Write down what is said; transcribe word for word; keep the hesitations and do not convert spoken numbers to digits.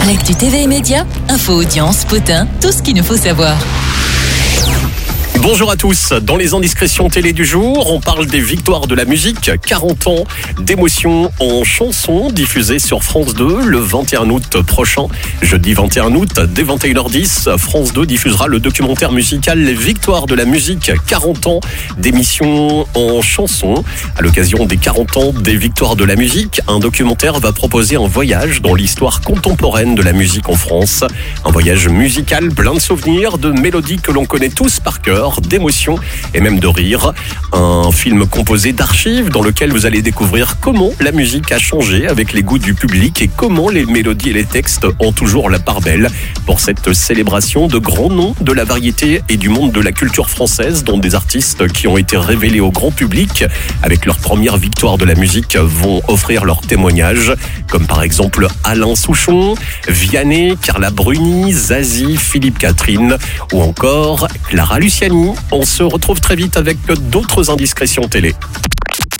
L'actu T V et Média, info, audience, potin, tout ce qu'il nous faut savoir. Bonjour à tous, dans les indiscrétions télé du jour, on parle des victoires de la musique, quarante ans d'émotion en chanson diffusée sur France deux le vingt et un août prochain. Jeudi vingt et un août, dès vingt et une heures dix, France deux diffusera le documentaire musical Les victoires de la musique, quarante ans d'émission en chanson. À l'occasion des quarante ans des victoires de la musique, un documentaire va proposer un voyage dans l'histoire contemporaine de la musique en France. Un voyage musical plein de souvenirs, de mélodies que l'on connaît tous par cœur, d'émotions et même de rire. Un film composé d'archives dans lequel vous allez découvrir comment la musique a changé avec les goûts du public et comment les mélodies et les textes ont toujours la part belle. Pour cette célébration de grands noms de la variété et du monde de la culture française, dont des artistes qui ont été révélés au grand public avec leur première victoire de la musique vont offrir leur témoignage, comme par exemple Alain Souchon, Vianney, Carla Bruni, Zazie, Philippe Catherine ou encore Clara Luciani. On se retrouve très vite avec d'autres indiscrétions télé.